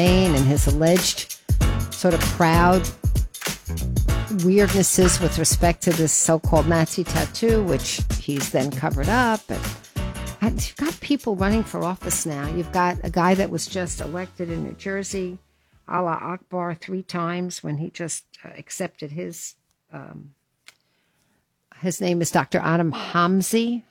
and his alleged sort of proud weirdnesses with respect to this so-called Nazi tattoo, which he's then covered up. And you've got people running for office now. You've got a guy that was just elected in New Jersey, Allah Akbar, 3 times when he just accepted his name is Dr. Adam Hamazi,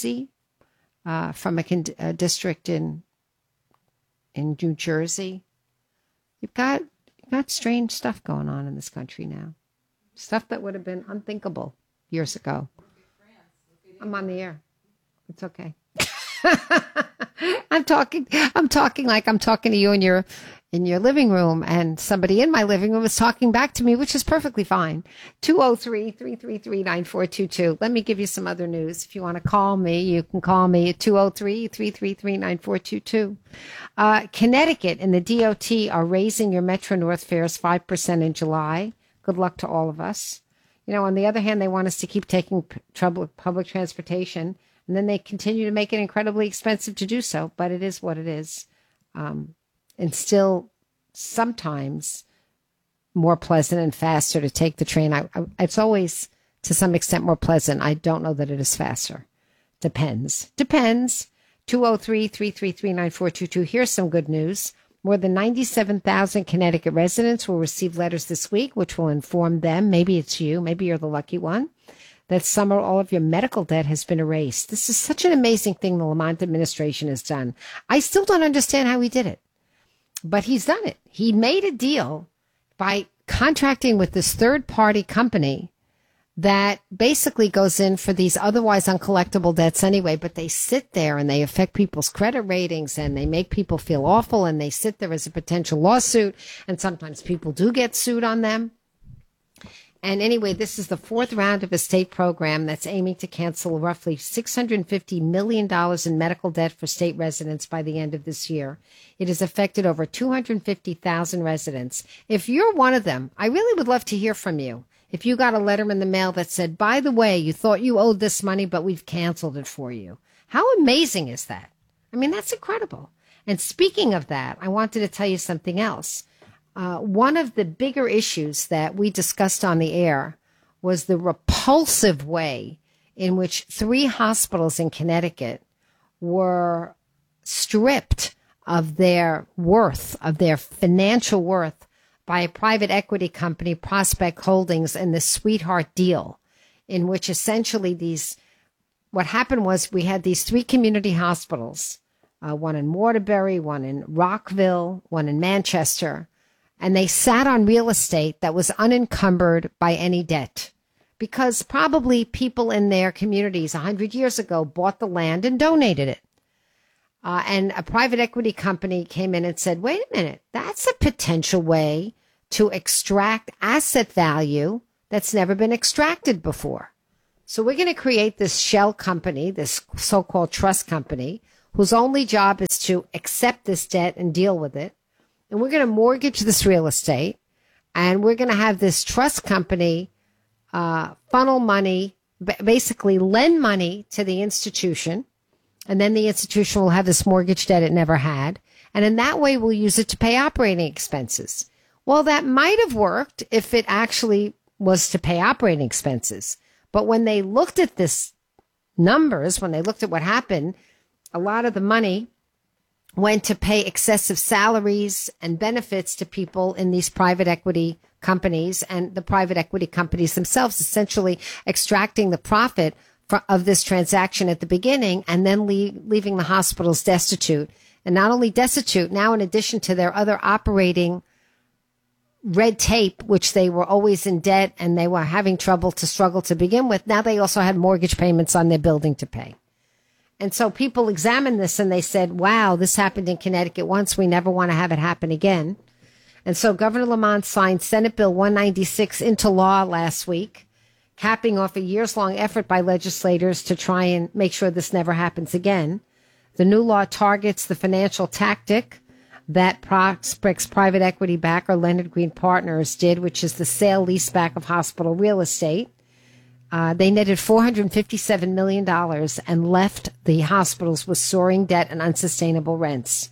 from a district in New Jersey. You've got strange stuff going on in this country now. Stuff that would have been unthinkable years ago. I'm on the air. It's okay. I'm talking like I'm talking to you in your living room, and somebody in my living room is talking back to me, which is perfectly fine. 203-333-9422. Let me give you some other news. If you want to call me, you can call me at 203-333-9422. Connecticut and the DOT are raising your Metro North fares 5% in July. Good luck to all of us. You know, on the other hand, they want us to keep taking public transportation, and then they continue to make it incredibly expensive to do so. But it is what it is. And still sometimes more pleasant and faster to take the train. It's always, to some extent, more pleasant. I don't know that it is faster. Depends. 203-333-9422. Here's some good news. More than 97,000 Connecticut residents will receive letters this week, which will inform them, maybe it's you, maybe you're the lucky one, that some or all of your medical debt has been erased. This is such an amazing thing the Lamont administration has done. I still don't understand how he did it, but he's done it. He made a deal by contracting with this third-party company that basically goes in for these otherwise uncollectible debts anyway, but they sit there and they affect people's credit ratings and they make people feel awful, and they sit there as a potential lawsuit, and sometimes people do get sued on them. And anyway, this is the 4th round of a state program that's aiming to cancel roughly $650 million in medical debt for state residents by the end of this year. It has affected over 250,000 residents. If you're one of them, I really would love to hear from you. If you got a letter in the mail that said, by the way, you thought you owed this money, but we've canceled it for you. How amazing is that? I mean, that's incredible. And speaking of that, I wanted to tell you something else. One of the bigger issues that we discussed on the air was the repulsive way in which 3 hospitals in Connecticut were stripped of their worth, of their financial worth, by a private equity company, Prospect Holdings, in the Sweetheart deal, in which essentially what happened was we had these 3 community hospitals, one in Waterbury, one in Rockville, one in Manchester, and they sat on real estate that was unencumbered by any debt, because probably people in their communities 100 years ago bought the land and donated it. And a private equity company came in and said, wait a minute, that's a potential way to extract asset value that's never been extracted before. So we're going to create this shell company, this so-called trust company, whose only job is to accept this debt and deal with it. And we're going to mortgage this real estate, and we're going to have this trust company funnel money, basically lend money to the institution. And then the institution will have this mortgage debt it never had. And in that way, we'll use it to pay operating expenses. Well, that might have worked if it actually was to pay operating expenses. But when they looked at this numbers, when they looked at what happened, a lot of the money went to pay excessive salaries and benefits to people in these private equity companies, and the private equity companies themselves essentially extracting the profit of this transaction at the beginning, and then leaving the hospitals destitute. And not only destitute, now in addition to their other operating red tape, which they were always in debt and they were having struggle to begin with, now they also had mortgage payments on their building to pay. And so people examined this and they said, wow, this happened in Connecticut once. We never want to have it happen again. And so Governor Lamont signed Senate Bill 196 into law last week, capping off a years-long effort by legislators to try and make sure this never happens again. The new law targets the financial tactic that Prospect's private equity backer, Leonard Green Partners, did, which is the sale-leaseback of hospital real estate. They netted $457 million and left the hospitals with soaring debt and unsustainable rents.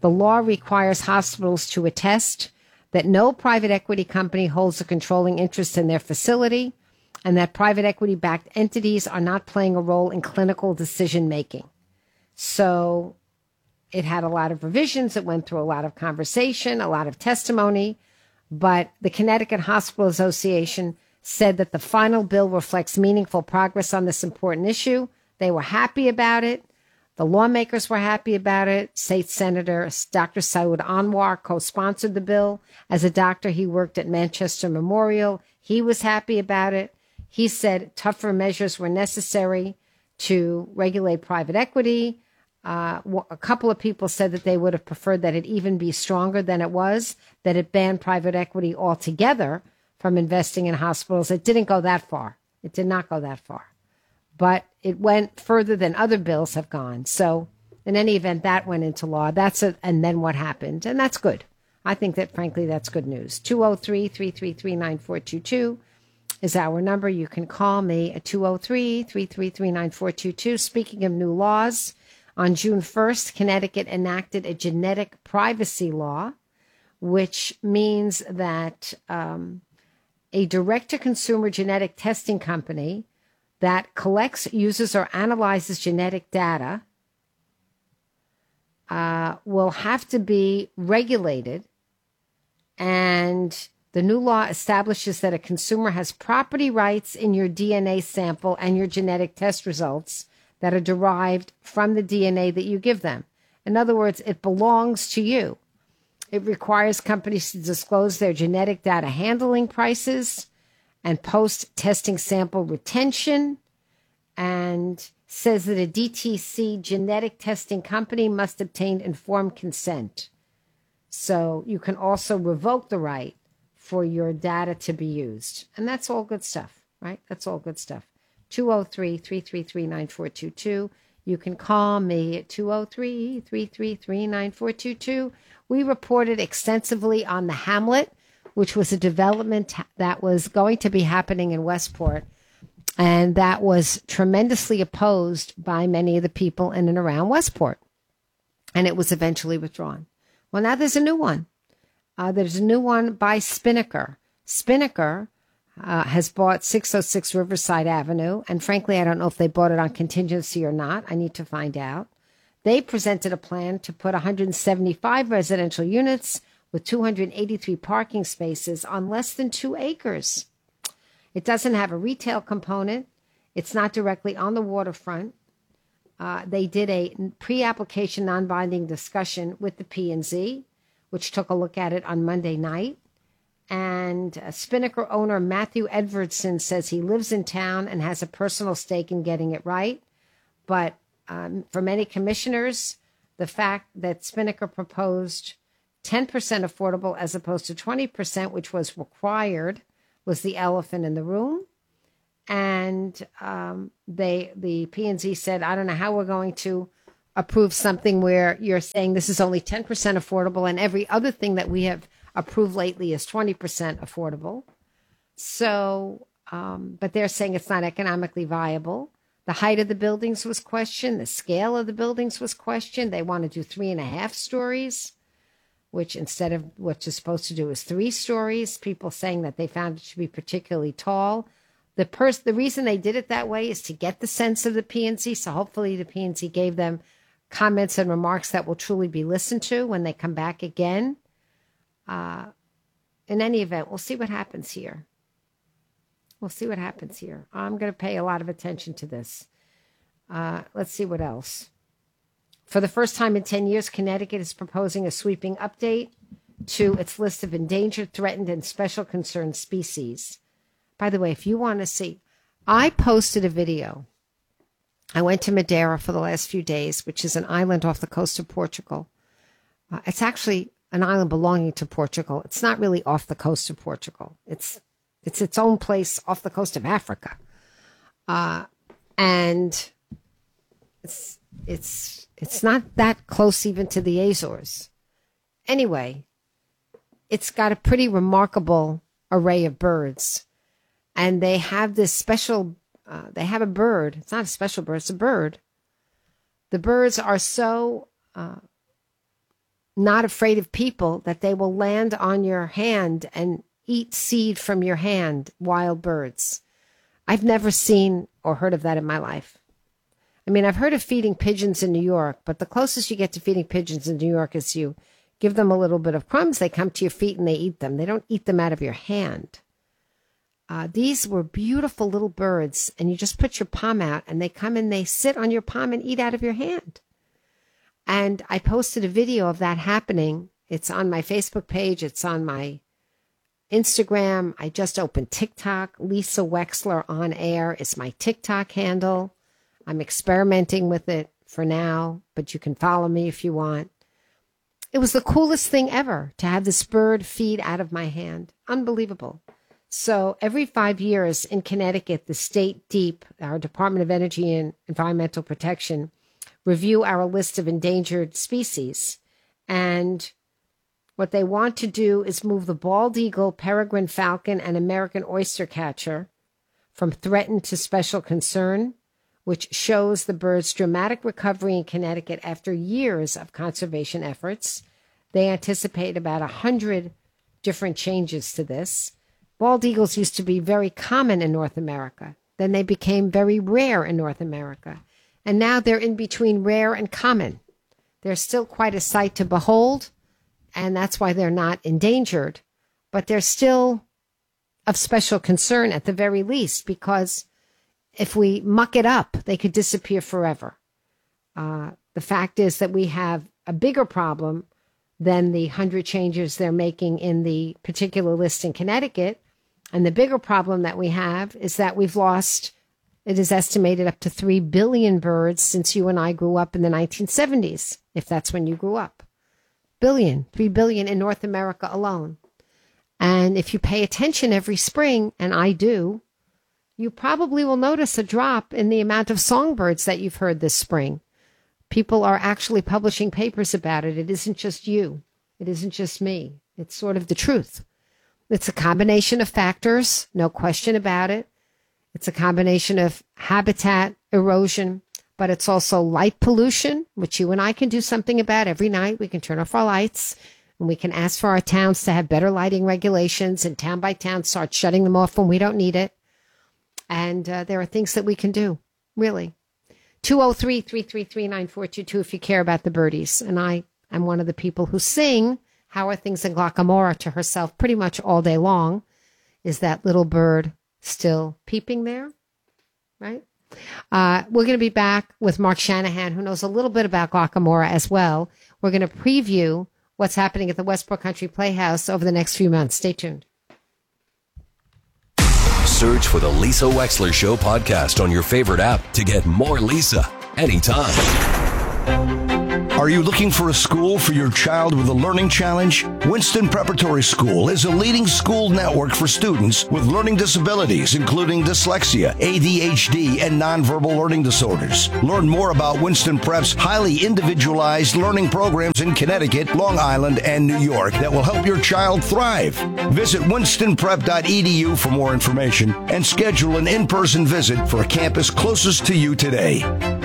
The law requires hospitals to attest that no private equity company holds a controlling interest in their facility and that private equity-backed entities are not playing a role in clinical decision-making. So it had a lot of revisions. It went through a lot of conversation, a lot of testimony. But the Connecticut Hospital Association said that the final bill reflects meaningful progress on this important issue. They were happy about it. The lawmakers were happy about it. State Senator Dr. Saud Anwar co-sponsored the bill. As a doctor, he worked at Manchester Memorial. He was happy about it. He said tougher measures were necessary to regulate private equity. A couple of people said that they would have preferred that it even be stronger than it was, that it banned private equity altogether from investing in hospitals. It didn't go that far. It did not go that far. But it went further than other bills have gone. So in any event, that went into law. And then what happened? And that's good. I think that, frankly, that's good news. 203-333-9422 is our number. You can call me at 203-333-9422. Speaking of new laws, on June 1st, Connecticut enacted a genetic privacy law, which means that a direct-to-consumer genetic testing company that collects, uses, or analyzes genetic data will have to be regulated. And the new law establishes that a consumer has property rights in your DNA sample and your genetic test results that are derived from the DNA that you give them. In other words, it belongs to you. It requires companies to disclose their genetic data handling prices and post-testing sample retention, and says that a DTC genetic testing company must obtain informed consent. So you can also revoke the right for your data to be used. And that's all good stuff, right? That's all good stuff. 203-333-9422. You can call me at 203-333-9422. We reported extensively on the Hamlet, which was a development that was going to be happening in Westport, and that was tremendously opposed by many of the people in and around Westport. And it was eventually withdrawn. Well, now there's a new one. There's a new one by Spinnaker. Spinnaker has bought 606 Riverside Avenue, and frankly, I don't know if they bought it on contingency or not. I need to find out. They presented a plan to put 175 residential units with 283 parking spaces on less than 2 acres. It doesn't have a retail component. It's not directly on the waterfront. They did a pre-application non-binding discussion with the P&Z, which took a look at it on Monday night. And Spinnaker owner Matthew Edvardson says he lives in town and has a personal stake in getting it right. But for many commissioners, the fact that Spinnaker proposed 10% affordable as opposed to 20%, which was required, was the elephant in the room. And the P&Z said, I don't know how we're going to approve something where you're saying this is only 10% affordable and every other thing that we have approved lately is 20% affordable. So, but they're saying it's not economically viable. The height of the buildings was questioned. The scale of the buildings was questioned. They want to do 3.5 stories, which instead of what you're supposed to do is 3 stories. People saying that they found it to be particularly tall. The reason they did it that way is to get the sense of the P&Z. So hopefully the P&Z gave them comments and remarks that will truly be listened to when they come back again. In any event, we'll see what happens here. We'll see what happens here. I'm going to pay a lot of attention to this. Let's see what else. For the first time in 10 years, Connecticut is proposing a sweeping update to its list of endangered, threatened, and special concern species. By the way, if you want to see, I posted a video. I went to Madeira for the last few days, which is an island off the coast of Portugal. It's actually an island belonging to Portugal. It's not really off the coast of Portugal. It's its own place off the coast of Africa. And it's not that close even to the Azores. Anyway, it's got a pretty remarkable array of birds. And they have this special, they have a bird. It's not a special bird, it's a bird. The birds are so not afraid of people, that they will land on your hand and eat seed from your hand, wild birds. I've never seen or heard of that in my life. I mean, I've heard of feeding pigeons in New York, but the closest you get to feeding pigeons in New York is you give them a little bit of crumbs, they come to your feet and they eat them. They don't eat them out of your hand. These were beautiful little birds, and you just put your palm out and they come and they sit on your palm and eat out of your hand. And I posted a video of that happening. It's on my Facebook page. It's on my Instagram. I just opened TikTok. Lisa Wexler on Air is my TikTok handle. I'm experimenting with it for now, but you can follow me if you want. It was the coolest thing ever to have this bird feed out of my hand. Unbelievable. So every 5 years in Connecticut, the state DEEP, our Department of Energy and Environmental Protection, review our list of endangered species. And what they want to do is move the bald eagle, peregrine falcon, and American oystercatcher from threatened to special concern, which shows the bird's dramatic recovery in Connecticut after years of conservation efforts. They anticipate about 100 different changes to this. Bald eagles used to be very common in North America. Then they became very rare in North America. And now they're in between rare and common. They're still quite a sight to behold, and that's why they're not endangered. But they're still of special concern at the very least, because if we muck it up, they could disappear forever. The fact is that we have a bigger problem than the 100 changes they're making in the particular list in Connecticut. And the bigger problem that we have is that we've lost, it is estimated, up to 3 billion birds since you and I grew up in the 1970s, if that's when you grew up. 3 billion in North America alone. And if you pay attention every spring, and I do, you probably will notice a drop in the amount of songbirds that you've heard this spring. People are actually publishing papers about it. It isn't just you. It isn't just me. It's sort of the truth. It's a combination of factors, no question about it. It's a combination of habitat erosion, but it's also light pollution, which you and I can do something about every night. We can turn off our lights, and we can ask for our towns to have better lighting regulations, and town by town start shutting them off when we don't need it. And there are things that we can do, really. 203-333-9422 if you care about the birdies. And I am one of the people who sing How Are Things in Glockamora to herself pretty much all day long. Is that little bird still peeping there? Right? We're going to be back with Mark Shanahan, who knows a little bit about Glockamora as well. We're going to preview what's happening at the Westbrook Country Playhouse over the next few months. Stay tuned. Search for the Lisa Wexler Show podcast on your favorite app to get more Lisa anytime. Are you looking for a school for your child with a learning challenge? Winston Preparatory School is a leading school network for students with learning disabilities, including dyslexia, ADHD, and nonverbal learning disorders. Learn more about Winston Prep's highly individualized learning programs in Connecticut, Long Island, and New York that will help your child thrive. Visit winstonprep.edu for more information and schedule an in-person visit for a campus closest to you today.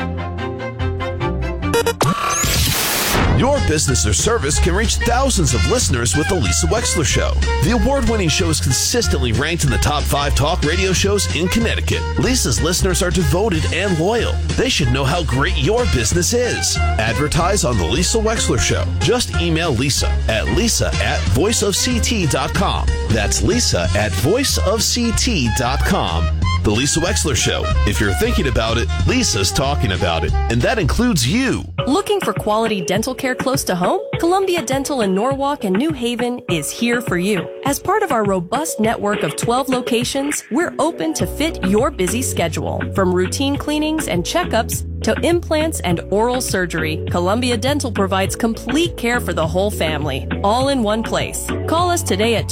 Your business or service can reach thousands of listeners with The Lisa Wexler Show. The award-winning show is consistently ranked in the top 5 talk radio shows in Connecticut. Lisa's listeners are devoted and loyal. They should know how great your business is. Advertise on The Lisa Wexler Show. Just email Lisa at voiceofct.com. That's Lisa at voiceofct.com. The Lisa Wexler Show. If you're thinking about it, Lisa's talking about it. And that includes you. Looking for quality dental care close to home? Columbia Dental in Norwalk and New Haven is here for you. As part of our robust network of 12 locations, we're open to fit your busy schedule. From routine cleanings and checkups to implants and oral surgery, Columbia Dental provides complete care for the whole family, all in one place. Call us today at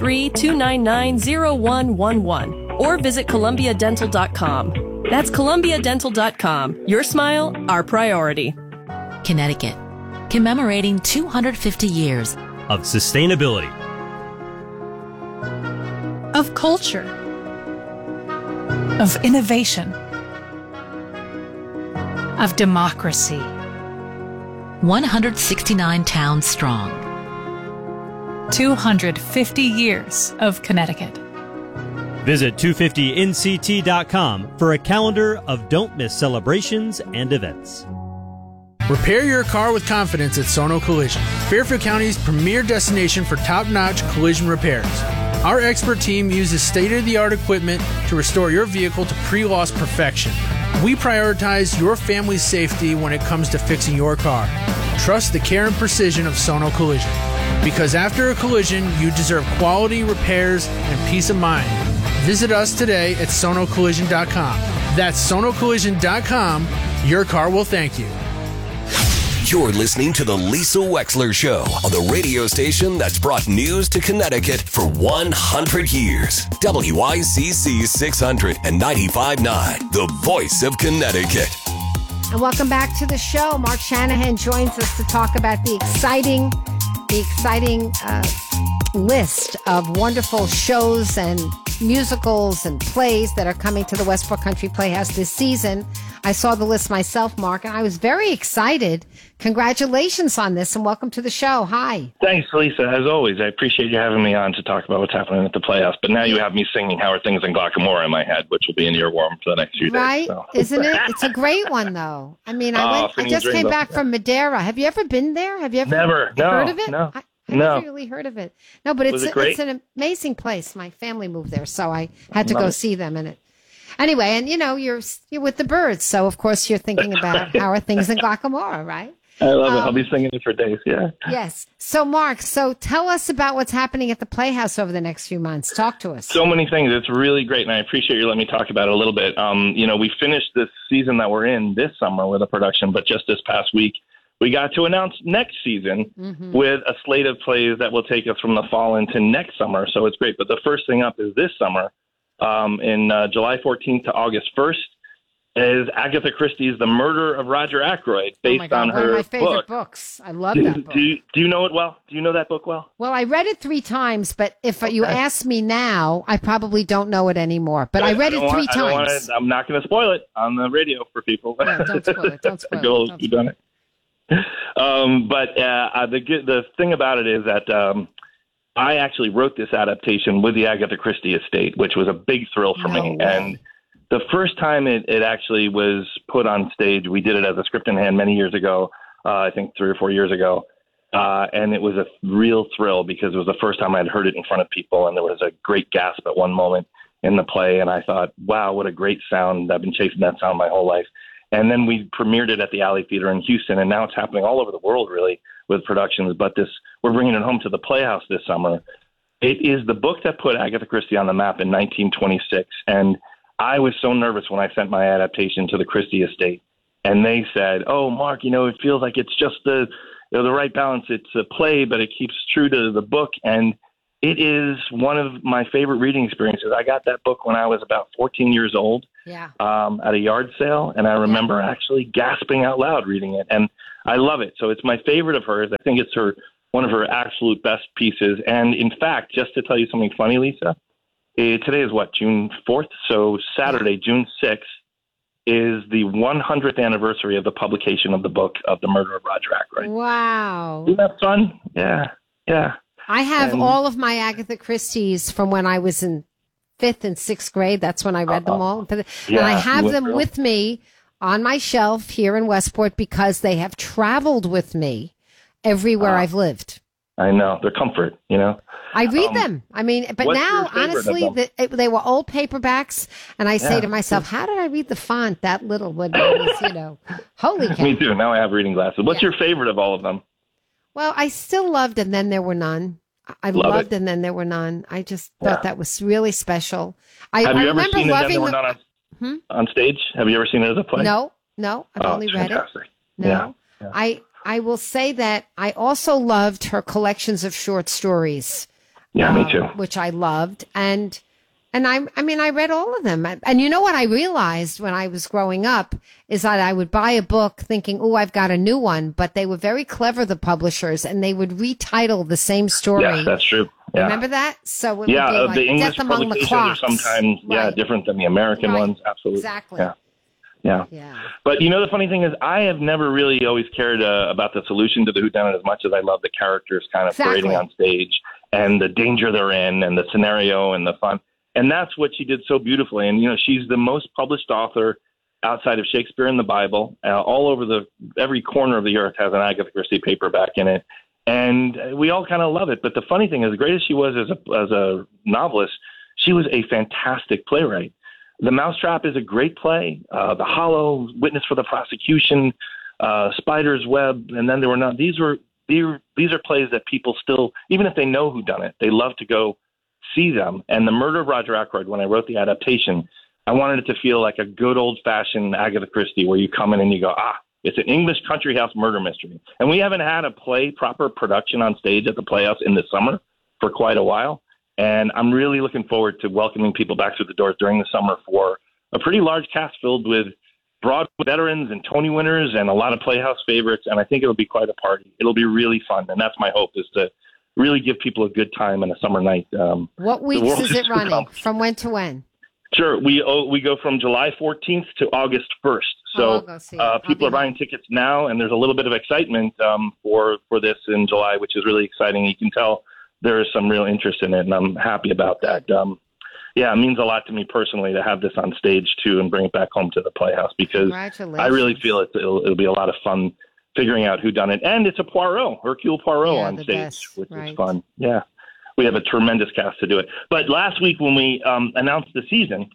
203-299-0111 or visit columbiadental.com. That's columbiadental.com. Your smile, our priority. Connecticut, commemorating 250 years of sustainability, of culture, of innovation, of democracy, 169 towns strong. 250 years of Connecticut. Visit 250nct.com for a calendar of don't miss celebrations and events. Repair your car with confidence at Sono Collision, Fairfield County's premier destination for top-notch collision repairs. Our expert team uses state-of-the-art equipment to restore your vehicle to pre-loss perfection. We prioritize your family's safety when it comes to fixing your car. Trust the care and precision of Sono Collision. Because after a collision, you deserve quality repairs and peace of mind. Visit us today at sonocollision.com. That's sonocollision.com. Your car will thank you. You're listening to The Lisa Wexler Show on the radio station that's brought news to Connecticut for 100 years. WICC 695.9, the voice of Connecticut. And welcome back to the show. Mark Shanahan joins us to talk about the exciting list of wonderful shows and musicals and plays that are coming to the Westport Country Playhouse this season. I saw the list myself, Mark, and I was very excited. Congratulations on this, and welcome to the show. Hi. Thanks, Lisa. As always, I appreciate you having me on to talk about what's happening at the Playhouse. But now you have me singing How Are Things in Glockamora in my head, which will be an earworm for the next few days. Right? So. Isn't it? It's a great one, though. I mean, I just came back from Madeira. Have you ever been there? Have you ever heard of it? No. I never really heard of it. No, but it's an amazing place. My family moved there, so I had to go see them in it. Anyway, and you're with the birds, so of course you're thinking about How Are Things in Glockamora, right? I love it. I'll be singing it for days, yeah. Yes. So, Mark, tell us about what's happening at the Playhouse over the next few months. Talk to us. So many things. It's really great, and I appreciate you letting me talk about it a little bit. We finished this season that we're in this summer with a production, but just this past week, we got to announce next season with a slate of plays that will take us from the fall into next summer. So it's great. But the first thing up is this summer, in July 14th to August 1st, is Agatha Christie's The Murder of Roger Ackroyd, based on her one of my favorite book. books. I love that book. Do you know it well? Do you know that book well? Well, I read it 3 times, but if you ask me now, I probably don't know it anymore. But I read it 3 times. I'm not going to spoil it on the radio for people. No, don't spoil it. Don't spoil Girls, you've done it. But the thing about it is that I actually wrote this adaptation with the Agatha Christie estate, which was a big thrill for me. And the first time it actually was put on stage, we did it as a script in hand many years ago, I think 3 or 4 years ago. And it was a real thrill because it was the first time I'd heard it in front of people. And there was a great gasp at one moment in the play. And I thought, wow, what a great sound. I've been chasing that sound my whole life. And then we premiered it at the Alley Theater in Houston. And now it's happening all over the world, really, with productions. But we're bringing it home to the Playhouse this summer. It is the book that put Agatha Christie on the map in 1926. And I was so nervous when I sent my adaptation to the Christie estate, and they said, "Oh, Mark, it feels like it's just the right balance. It's a play, but it keeps true to the book." And it is one of my favorite reading experiences. I got that book when I was about 14 years old, at a yard sale, and I remember actually gasping out loud reading it, and I love it. So it's my favorite of hers. I think it's one of her absolute best pieces. And in fact, just to tell you something funny, Lisa. Today is June 4th? So Saturday, June 6th, is the 100th anniversary of the publication of the book of The Murder of Roger Ackroyd. Wow. Isn't that fun? Yeah. I have all of my Agatha Christie's from when I was in 5th and 6th grade. That's when I read them all. And I have them with me on my shelf here in Westport because they have traveled with me everywhere I've lived. I know. They're comfort, I read them. I mean, but now, honestly, they were old paperbacks, and I say to myself, how did I read the font that little when I was, holy cow. Me too. Now I have reading glasses. What's your favorite of all of them? Well, I still loved And Then There Were None. I loved And Then There Were None. I just thought that was really special. Have you ever seen And Then There Were None on stage? Have you ever seen it as a play? No. I've only read fantastic. it. No. Yeah. I will say that I also loved her collections of short stories. Yeah, me too. Which I loved. And I read all of them. And you know what I realized when I was growing up is that I would buy a book thinking, oh, I've got a new one. But they were very clever, the publishers, and they would retitle the same story. Yes, that's true. Yeah. Remember that? So it would be like the English Death Among the publications Clocks. are sometimes different than the American ones. Absolutely. Exactly. Yeah. But the funny thing is, I have never really always cared about the solution to the whodunit as much as I love the characters kind of parading on stage and the danger they're in and the scenario and the fun. And that's what she did so beautifully. And, she's the most published author outside of Shakespeare and the Bible. All over every corner of the earth has an Agatha Christie paperback in it. And we all kind of love it. But the funny thing is, as great as she was as a novelist, she was a fantastic playwright. The Mousetrap is a great play. The Hollow, Witness for the Prosecution, Spider's Web, and then there were not. These are plays that people still, even if they know who done it, they love to go see them. And The Murder of Roger Ackroyd, when I wrote the adaptation, I wanted it to feel like a good old-fashioned Agatha Christie, where you come in and you go, it's an English country house murder mystery. And we haven't had a proper production on stage at the Playhouse in the summer for quite a while. And I'm really looking forward to welcoming people back through the doors during the summer for a pretty large cast filled with Broadway veterans and Tony winners and a lot of Playhouse favorites. And I think it'll be quite a party. It'll be really fun. And that's my hope, is to really give people a good time on a summer night. What weeks is it running? From when to when? Sure. We go from July 14th to August 1st. So people are buying tickets now, and there's a little bit of excitement for this in July, which is really exciting. You can tell there is some real interest in it, and I'm happy about that. It means a lot to me personally to have this on stage, too, and bring it back home to the Playhouse, because I really feel it'll be a lot of fun figuring out who done it. And it's a Hercule Poirot on stage, which is fun. Yeah. We have a tremendous cast to do it. But last week when we announced the season,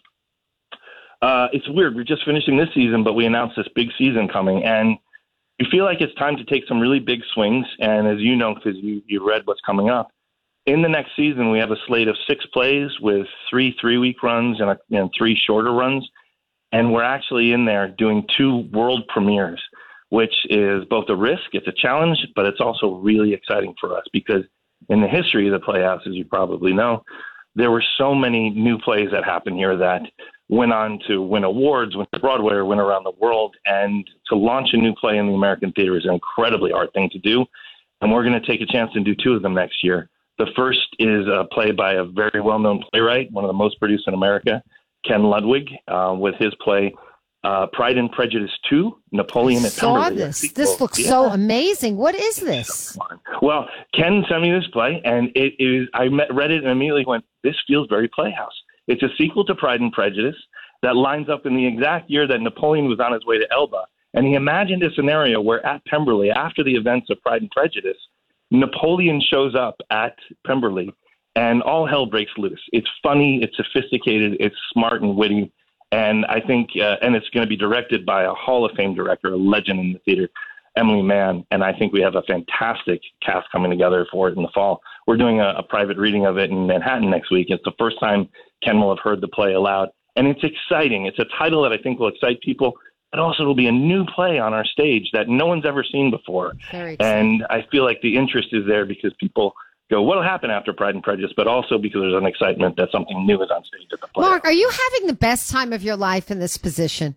it's weird. We're just finishing this season, but we announced this big season coming. And we feel like it's time to take some really big swings. And as you know, because you read what's coming up, in the next season, we have a slate of 6 plays with 3 3-week runs and 3 shorter runs. And we're actually in there doing 2 world premieres, which is both a risk, it's a challenge, but it's also really exciting for us, because in the history of the Playhouse, as you probably know, there were so many new plays that happened here that went on to win awards, went to Broadway, or went around the world. And to launch a new play in the American theater is an incredibly hard thing to do. And we're going to take a chance and do 2 of them next year. The first is a play by a very well-known playwright, one of the most produced in America, Ken Ludwig, with his play Pride and Prejudice 2, Napoleon at Pemberley. This looks so amazing. What is this? Well, Ken sent me this play, and it is. I read it and immediately went, this feels very Playhouse. It's a sequel to Pride and Prejudice that lines up in the exact year that Napoleon was on his way to Elba. And he imagined a scenario where at Pemberley, after the events of Pride and Prejudice, Napoleon shows up at Pemberley and all hell breaks loose. It's funny, it's sophisticated, it's smart and witty. And I think, and it's going to be directed by a Hall of Fame director, a legend in the theater, Emily Mann. And I think we have a fantastic cast coming together for it in the fall. We're doing a private reading of it in Manhattan next week. It's the first time Ken will have heard the play aloud. And it's exciting. It's a title that I think will excite people, but also it'll be a new play on our stage that no one's ever seen before. And I feel like the interest is there because people go, what'll happen after Pride and Prejudice, but also because there's an excitement that something new is on stage at the play. Mark, are you having the best time of your life in this position?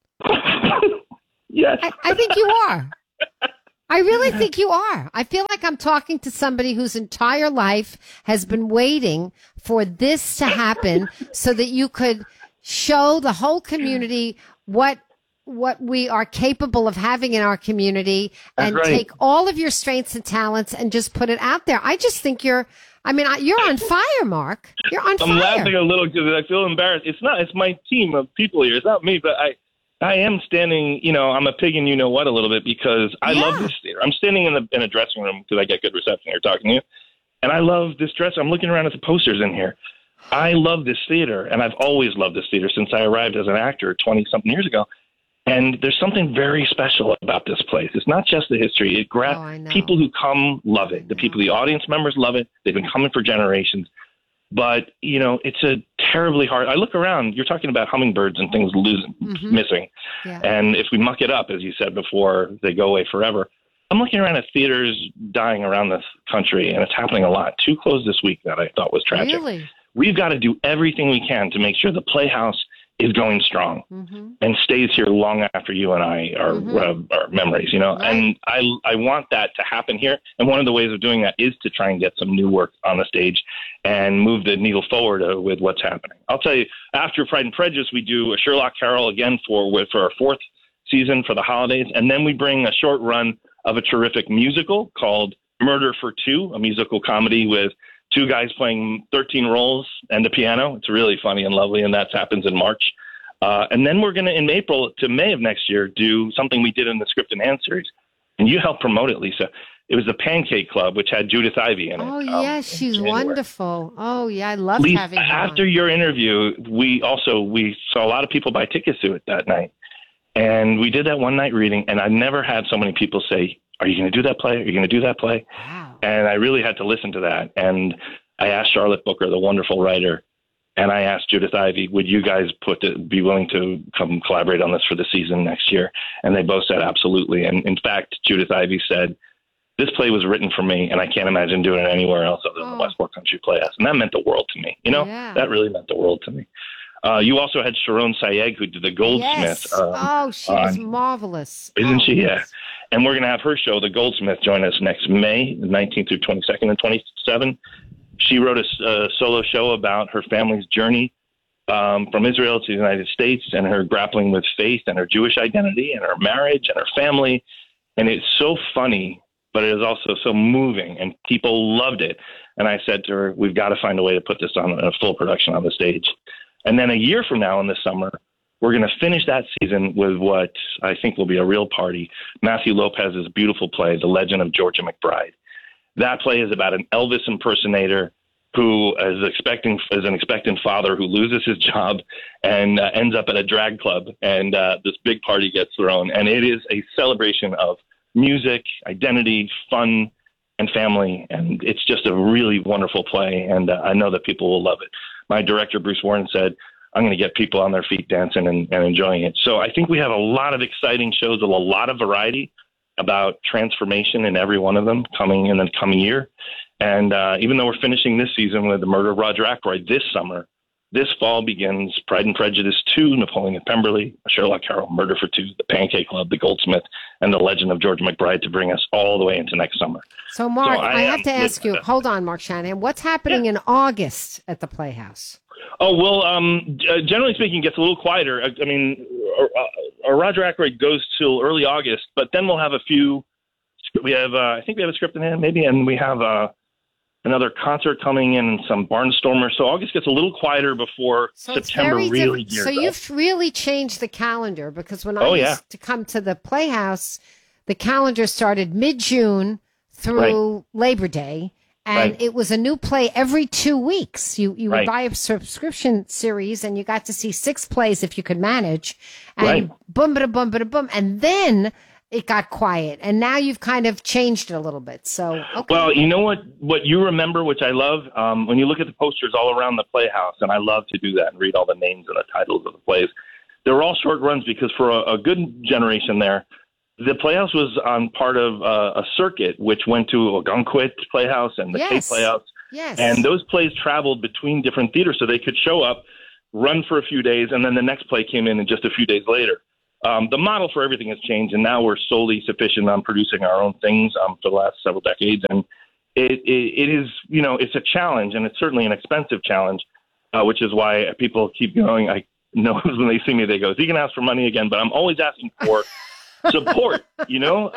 Yes. I think you are. I really think you are. I feel like I'm talking to somebody whose entire life has been waiting for this to happen so that you could show the whole community what we are capable of having in our community and take all of your strengths and talents and just put it out there. I just think you're on fire, Mark. You're on fire. I'm laughing a little because I feel embarrassed. It's my team of people here. It's not me, but I am standing, I'm a pig in you-know-what a little bit because I love this theater. I'm standing in a dressing room because I get good reception here talking to you. And I love this dress. I'm looking around at the posters in here. I love this theater, and I've always loved this theater since I arrived as an actor 20-something years ago. And there's something very special about this place. It's not just the history. It grabs people who come love it. The audience members love it. They've been coming for generations. But, it's a terribly hard. I look around. You're talking about hummingbirds and things missing. Yeah. And if we muck it up, as you said before, they go away forever. I'm looking around at theaters dying around this country, and it's happening a lot. 2 closed this week that I thought was tragic. Really? We've got to do everything we can to make sure the Playhouse is going strong and stays here long after you and I are memories, you know. Right. And I want that to happen here. And one of the ways of doing that is to try and get some new work on the stage and move the needle forward with what's happening. I'll tell you, after Pride and Prejudice, we do a Sherlock Carol again for our 4th season for the holidays. And then we bring a short run of a terrific musical called Murder for Two, a musical comedy with 2 guys playing 13 roles and the piano. It's really funny and lovely, and that happens in March. And then we're going to, in April to May of next year, do something we did in the Script and Hand series. And you helped promote it, Lisa. It was the Pancake Club, which had Judith Ivey in it. Oh, yes, she's wonderful. Oh, yeah, I love having her after on. Your interview, we saw a lot of people buy tickets to it that night. And we did that one night reading, and I've never had so many people say, are you going to do that play? Are you going to do that play? Wow. And I really had to listen to that. And I asked Charlotte Booker, the wonderful writer, and I asked Judith Ivey, would you guys be willing to come collaborate on this for the season next year? And they both said absolutely. And in fact, Judith Ivey said, this play was written for me, and I can't imagine doing it anywhere else other than the Westport Country Playhouse. And that meant the world to me. You know, that really meant the world to me. You also had Sharon Sayegh, who did The Goldsmith. Yes. She was marvelous. Isn't she? Yeah. And we're going to have her show, The Goldsmith, join us next May, 19th through 22nd and 27th. She wrote a solo show about her family's journey from Israel to the United States and her grappling with faith and her Jewish identity and her marriage and her family. And it's so funny, but it is also so moving, and people loved it. And I said to her, we've got to find a way to put this on a full production on the stage. And then a year from now in the summer, we're going to finish that season with what I think will be a real party. Matthew Lopez's beautiful play, The Legend of Georgia McBride. That play is about an Elvis impersonator who is an expectant father who loses his job and ends up at a drag club, and this big party gets thrown. And it is a celebration of music, identity, fun, and family. And it's just a really wonderful play, and I know that people will love it. My director, Bruce Warren, said, I'm going to get people on their feet dancing and enjoying it. So I think we have a lot of exciting shows, a lot of variety about transformation in every one of them coming in the coming year. And even though we're finishing this season with The Murder of Roger Ackroyd this summer, this fall begins Pride and Prejudice 2, Napoleon and Pemberley, Sherlock Carol, Murder for Two, The Pancake Club, The Goldsmith, and The Legend of George McBride to bring us all the way into next summer. So, Mark, I have to ask you, hold on, Mark Shanahan, what's happening in August at the Playhouse? Oh, well, generally speaking, it gets a little quieter. I mean, Roger Ackroyd goes till early August, but then we'll have a few. We have, I think we have a script in hand, maybe, and we have another concert coming in and some Barnstormers. So August gets a little quieter before September really gears So up. You've really changed the calendar, because when I used to come to the Playhouse, the calendar started mid-June through Labor Day. And it was a new play every 2 weeks. You would buy a subscription series, and you got to see 6 plays if you could manage. And boom, ba boom, ba boom. And then it got quiet. And now you've kind of changed it a little bit. So, okay. Well, you know what you remember, which I love, when you look at the posters all around the Playhouse, and I love to do that and read all the names and the titles of the plays. They're all short runs, because for a good generation there, the Playhouse was on part of a circuit which went to Algonquin Playhouse and the Cape Playhouse. Yes. And those plays traveled between different theaters, so they could show up, run for a few days, and then the next play came in just a few days later. The model for everything has changed, and now we're solely sufficient on producing our own things for the last several decades. And it is, you know, it's a challenge, and it's certainly an expensive challenge, which is why people keep going. I know when they see me, they go, is he going to ask for money again? But I'm always asking for support, you know.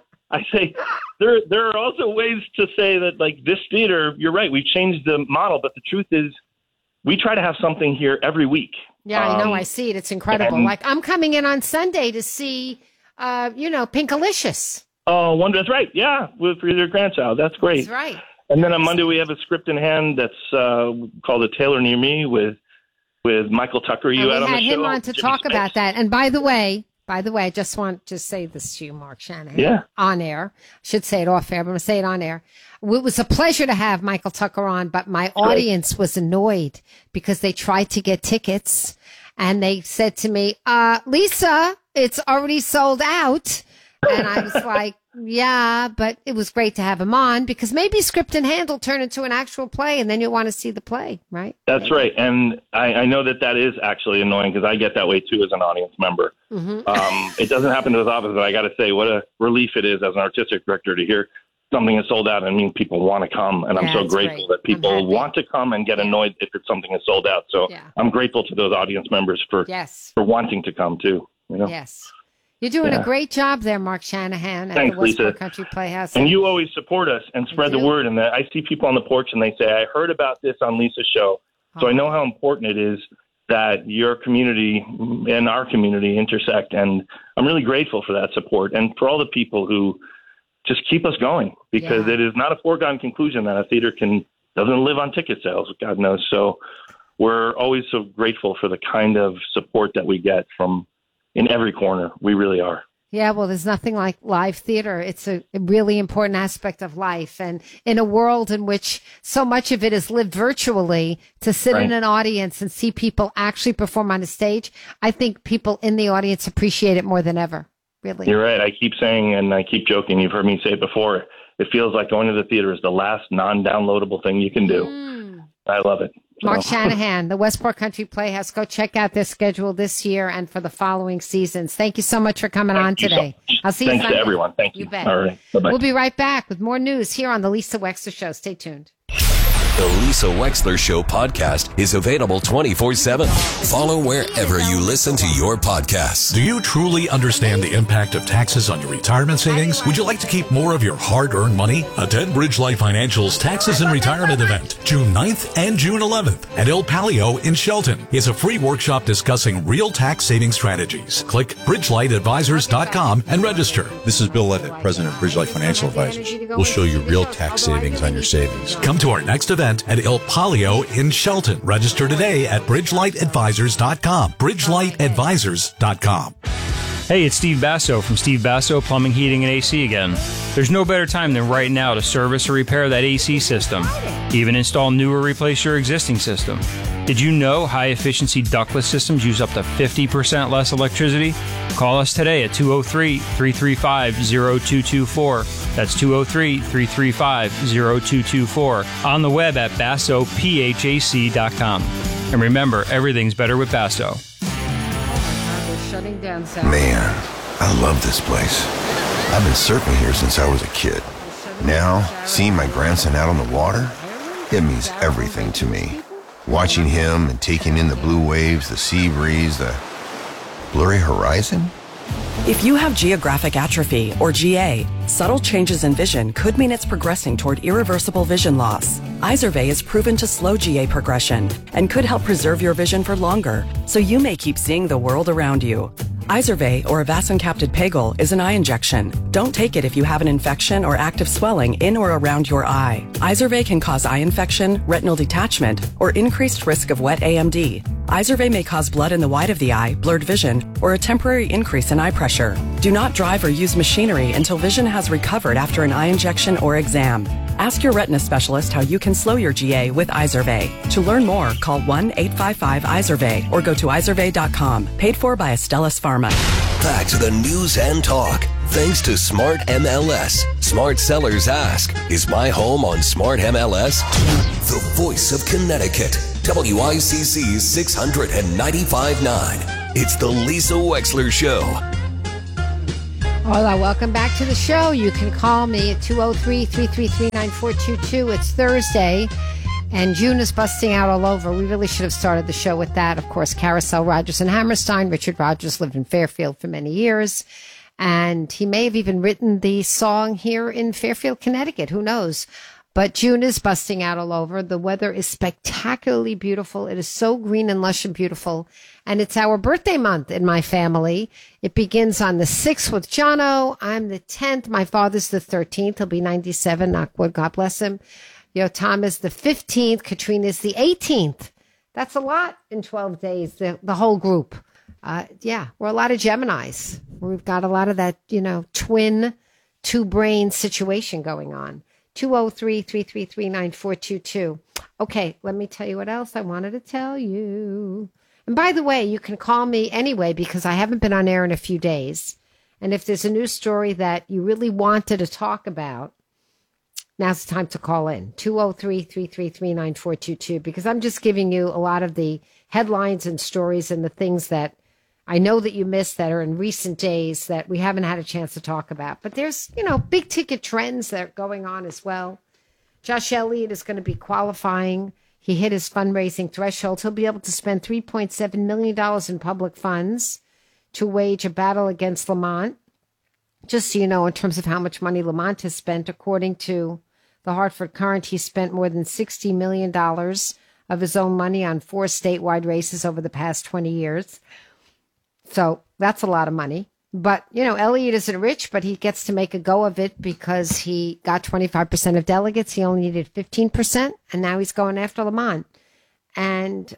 I say there are also ways to say that, like, this theater, you're right, we've changed the model, but the truth is we try to have something here every week. Yeah, I know. I see it. It's incredible. Like, I'm coming in on Sunday to see, Pinkalicious. Oh, that's right. Yeah, for your grandchild. That's great. That's right. And then on Monday we have a script in hand that's called A Tailor Near Me with Michael Tucker. You had on the show. We had him on to talk about that. And by the way, I just want to say this to you, Mark Shanahan. Yeah. On air. I should say it off air, but I'm going to say it on air. It was a pleasure to have Michael Tucker on, but my audience was annoyed because they tried to get tickets, and they said to me, Lisa, it's already sold out. And I was like, Yeah, but it was great to have him on because maybe Script and Hand will turn into an actual play and then you'll want to see the play, right? That's right. And I know that is actually annoying because I get that way too as an audience member. Mm-hmm. It doesn't happen to his office, but I got to say what a relief it is as an artistic director to hear something is sold out. I mean, people want to come, and I'm so grateful that people want to come and get annoyed if it's something is sold out. So I'm grateful to those audience members for wanting to come too. You know? Yes. You're doing a great job there, Mark Shanahan, at Thanks, the Westport Lisa. Country Playhouse. And you always support us and spread the word. And I see people on the porch and they say, I heard about this on Lisa's show. So I know how important it is that your community and our community intersect. And I'm really grateful for that support and for all the people who just keep us going, because it is not a foregone conclusion that a theater doesn't live on ticket sales, God knows. So we're always so grateful for the kind of support that we get from in every corner. We really are. Yeah, well, there's nothing like live theater. It's a really important aspect of life. And in a world in which so much of it is lived virtually, to sit in an audience and see people actually perform on a stage, I think people in the audience appreciate it more than ever. Really. You're right. I keep saying, and I keep joking, you've heard me say it before, it feels like going to the theater is the last non-downloadable thing you can do. I love it. Mark Shanahan, the Westport Country Playhouse. Go check out their schedule this year and for the following seasons. Thank you so much for coming on today. I'll see you Thanks Sunday. to everyone. Thank you. You bet. All right. Bye-bye. We'll be right back with more news here on the Lisa Wexler Show. Stay tuned. The Lisa Wexler Show podcast is available 24/7. Follow wherever you listen to your podcasts. Do you truly understand the impact of taxes on your retirement savings? Would you like to keep more of your hard-earned money? Attend Bridgelight Financial's Taxes and Retirement event, June 9th and June 11th at El Palio in Shelton. It's a free workshop discussing real tax saving strategies. Click BridgelightAdvisors.com and register. This is Bill Levitt, President of Bridgelight Financial Advisors. We'll show you real tax savings on your savings. Come to our next event at El Palio in Shelton. Register today at BridgelightAdvisors.com. BridgelightAdvisors.com. Hey, it's Steve Basso from Steve Basso Plumbing, Heating, and AC again. There's no better time than right now to service or repair that AC system. Even install new or replace your existing system. Did you know high-efficiency ductless systems use up to 50% less electricity? Call us today at 203-335-0224. That's 203-335-0224. On the web at BassoPHAC.com. And remember, everything's better with Basso. Shutting down Man, I love this place. I've been surfing here since I was a kid. Now, seeing my grandson out on the water, it means everything to me. Watching him and taking in the blue waves, the sea breeze, the blurry horizon. If you have geographic atrophy, or GA, subtle changes in vision could mean it's progressing toward irreversible vision loss. Izervay is proven to slow GA progression and could help preserve your vision for longer, so you may keep seeing the world around you. Izervay, or avacincaptad pegol, is an eye injection. Don't take it if you have an infection or active swelling in or around your eye. Izervay can cause eye infection, retinal detachment, or increased risk of wet AMD. Izervay may cause blood in the white of the eye, blurred vision, or a temporary increase in eye pressure. Do not drive or use machinery until vision has recovered after an eye injection or exam. Ask your retina specialist how you can slow your GA with Izervay. To learn more, call 1-855-IZERVAY or go to izervay.com. Paid for by Astellas Pharma. Back to the news and talk. Thanks to Smart MLS. Smart Sellers Ask. Is my home on Smart MLS? The voice of Connecticut. WICC 695.9. It's the Lisa Wexler Show. Hola, welcome back to the show. You can call me at 203-333-9422. It's Thursday, and June is busting out all over. We really should have started the show with that. Of course, Carousel, Rogers, and Hammerstein. Richard Rogers lived in Fairfield for many years, and he may have even written the song here in Fairfield, Connecticut. Who knows? But June is busting out all over. The weather is spectacularly beautiful. It is so green and lush and beautiful. And it's our birthday month in my family. It begins on the 6th with Jono. I'm the 10th. My father's the 13th. He'll be 97. Knock wood. God bless him. Yotam is the 15th. Katrina's the 18th. That's a lot in 12 days, the whole group. Yeah, we're a lot of Geminis. We've got a lot of that, twin, two-brain situation going on. 203-333-9422. Okay, let me tell you what else I wanted to tell you. And by the way, you can call me anyway because I haven't been on air in a few days. And if there's a news story that you really wanted to talk about, now's the time to call in, 203-333-9422, because I'm just giving you a lot of the headlines and stories and the things that I know that you missed that are in recent days that we haven't had a chance to talk about. But there's, big ticket trends that are going on as well. Josh Elliott is going to be qualifying. He hit his fundraising threshold. He'll be able to spend $3.7 million in public funds to wage a battle against Lamont. Just so you know, in terms of how much money Lamont has spent, according to the Hartford Courant, he spent more than $60 million of his own money on 4 statewide races over the past 20 years. So that's a lot of money. But, Elliott isn't rich, but he gets to make a go of it because he got 25% of delegates. He only needed 15%, and now he's going after Lamont. And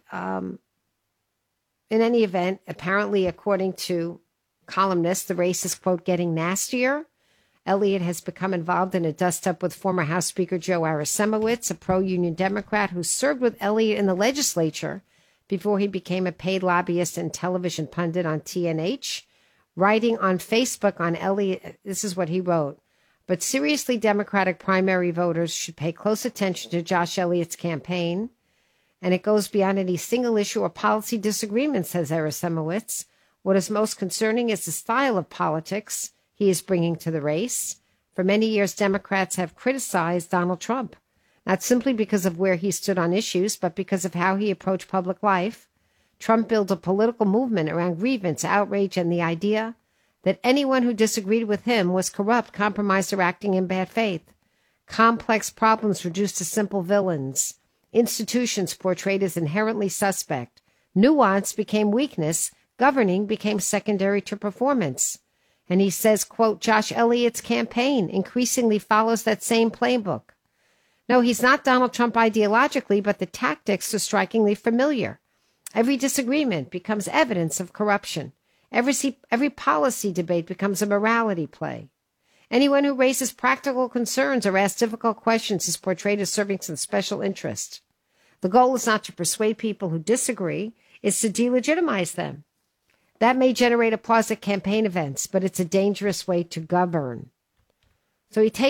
in any event, apparently, according to columnists, the race is, quote, getting nastier. Elliott has become involved in a dust-up with former House Speaker Joe Arasemowicz, a pro-union Democrat who served with Elliott in the legislature before he became a paid lobbyist and television pundit on TNH. Writing on Facebook on Elliott, this is what he wrote. But seriously, Democratic primary voters should pay close attention to Josh Elliott's campaign. And it goes beyond any single issue or policy disagreement, says Arasemowicz. What is most concerning is the style of politics he is bringing to the race. For many years, Democrats have criticized Donald Trump, not simply because of where he stood on issues, but because of how he approached public life. Trump built a political movement around grievance, outrage, and the idea that anyone who disagreed with him was corrupt, compromised, or acting in bad faith. Complex problems reduced to simple villains. Institutions portrayed as inherently suspect. Nuance became weakness. Governing became secondary to performance. And he says, quote, Josh Elliott's campaign increasingly follows that same playbook. No, he's not Donald Trump ideologically, but the tactics are strikingly familiar. Every disagreement becomes evidence of corruption. Every policy debate becomes a morality play. Anyone who raises practical concerns or asks difficult questions is portrayed as serving some special interest. The goal is not to persuade people who disagree, it's to delegitimize them. That may generate applause at campaign events, but it's a dangerous way to govern. So he's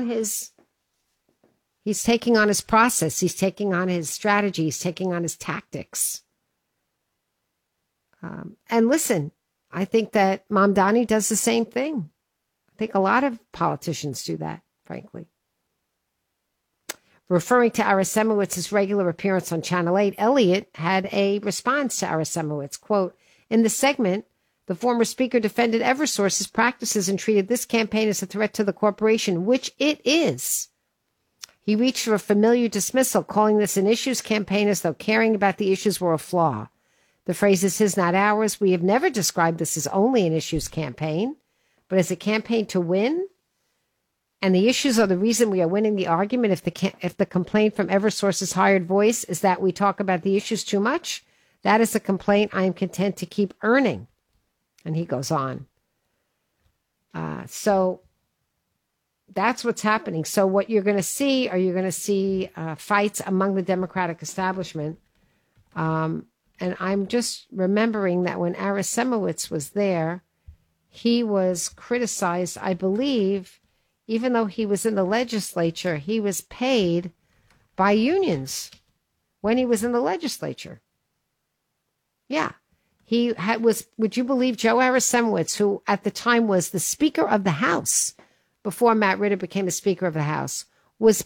taking on his process, he's taking on his strategy, he's taking on his tactics. And listen, I think that Mamdani does the same thing. I think a lot of politicians do that, frankly. Referring to Arasemowicz's regular appearance on Channel 8, Elliott had a response to Arasemowicz. Quote, in the segment, the former speaker defended Eversource's practices and treated this campaign as a threat to the corporation, which it is. He reached for a familiar dismissal, calling this an issues campaign as though caring about the issues were a flaw. The phrase is his, not ours. We have never described this as only an issues campaign, but as a campaign to win. And the issues are the reason we are winning the argument. If the complaint from Eversource's hired voice is that we talk about the issues too much, that is a complaint I am content to keep earning. And he goes on. So that's what's happening. So what you're going to see fights among the Democratic establishment. And I'm just remembering that when Arasemowicz was there, he was criticized, I believe, even though he was in the legislature, he was paid by unions when he was in the legislature. Yeah. Would you believe Joe Arasemowicz, who at the time was the Speaker of the House, before Matt Ritter became the Speaker of the House, was